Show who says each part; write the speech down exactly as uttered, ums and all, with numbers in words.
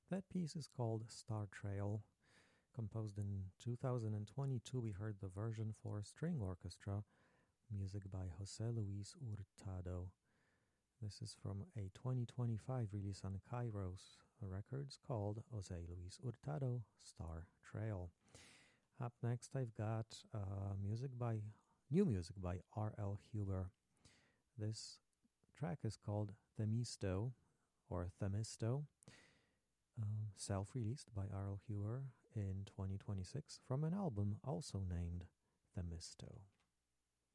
Speaker 1: That piece is called Star Trail. Composed in two thousand twenty-two, we heard the version for string orchestra, music by José Luis Hurtado. This is from a twenty twenty-five release on Kairos Records called José Luis Hurtado Star Trail. Up next, I've got uh, music by new music by R L. Huber. This track is called Themisto or Themisto, um, self-released by R L. Huber in twenty twenty-six from an album also named Themisto.